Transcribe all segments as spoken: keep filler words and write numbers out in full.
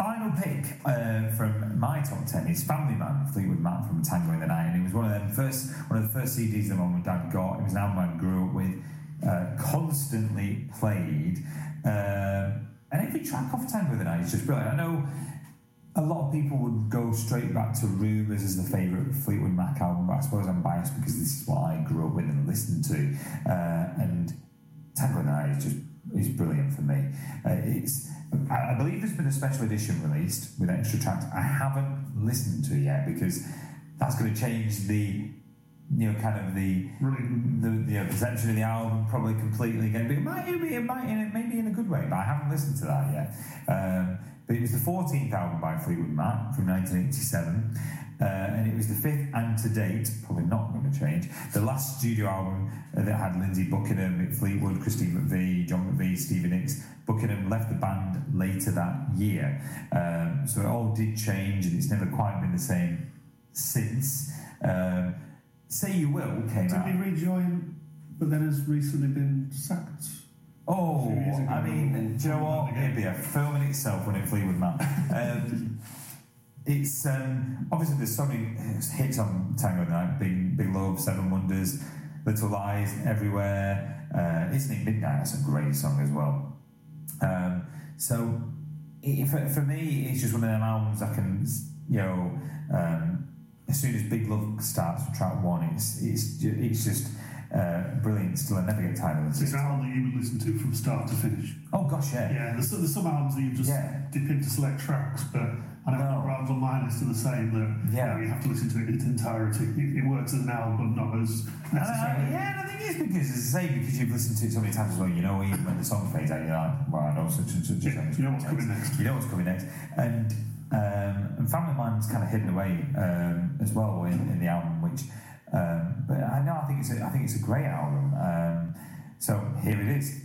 final pick uh, from my top ten is Family Man, Fleetwood Mac from Tango in the Night, and it was one of them first, one of the first C Ds that Mum and Dad got. It was an album I grew up with, uh, constantly played, uh, and every track off Tango in the Night is just brilliant. I know a lot of people would go straight back to Rumours as the favourite Fleetwood Mac album, but I suppose I'm biased because this is what I grew up with and listened to, uh, and Tango in the Night is just is brilliant for me. Uh, it's I believe there's been a special edition released with extra tracks I haven't listened to yet, because that's going to change the, you know, kind of the the, the you know, perception of the album probably completely again. But it might be, it might, it maybe in a good way, but I haven't listened to that yet. Um, but it was the fourteenth album by Fleetwood Mac from nineteen eighty-seven. Uh, and it was the fifth and to date, probably not going to change, the last studio album uh, that had Lindsay Buckingham, Mick Fleetwood, Christine McVie, John McVie, Stevie Nicks. Buckingham left the band later that year. Um, so it all did change, and it's never quite been the same since. Um, Say You Will came Did out. Did he rejoin, but then has recently been sacked? Oh, I mean, do you know what? It'd be a film in itself when it Fleetwood Mac. Um, It's um, obviously there's so many hits on Tango in the Night: Big, Big Love, Seven Wonders, Little Lies, Everywhere. Uh, Isn't It Midnight? That's a great song as well. Um, so it, for, for me, it's just one of them albums I can, you know, um, as soon as Big Love starts with track one, it's it's it's just uh, brilliant. Still, I never get tired of it. It's an album that you would listen to from start to finish. Oh gosh, yeah. Yeah, there's, there's some albums that you just yeah. dip into select tracks, but I know no. albums on my list are the same. That yeah. you, know, you have to listen to it in its entirety. It, it works as an album, but not as necessary. Uh, yeah, and I think it's because, as I say, because you've listened to it so many times as well, you know, even when the song fades out, you're like, well, I know such and such. Yeah, you know what's coming next. You know what's coming next. And um, and Family Man's kind of hidden away um, as well in, in the album, which, um, but I know I think it's a, I think it's a great album. Um, so here it is.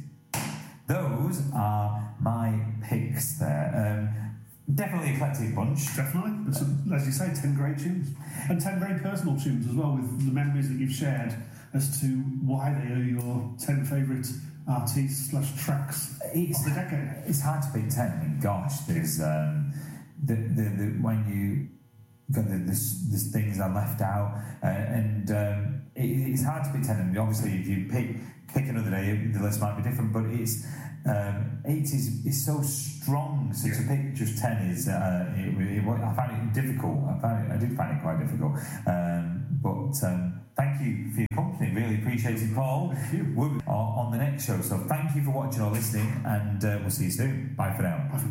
Those are my picks there. Um, Definitely eclectic bunch. Definitely. Some, as you say, ten great tunes. And ten very personal tunes as well, with the memories that you've shared as to why they are your ten favourite artists slash tracks it's, of the decade. It's hard to pick ten. I mean, gosh, there's um, the, the, the when you got the, there's, there's things I left out, uh, and um, it, it's hard to pick ten. And obviously, if you pick pick another day, the list might be different. But it's um, eight is, is so strong. So yeah. to pick just ten is uh, it, it, I find it difficult. I found it, I did find it quite difficult. Um, but um, thank you for your company. Really appreciate it, Paul. We'll be on the next show. So thank you for watching or listening, and uh, we'll see you soon. Bye for now. Bye for now.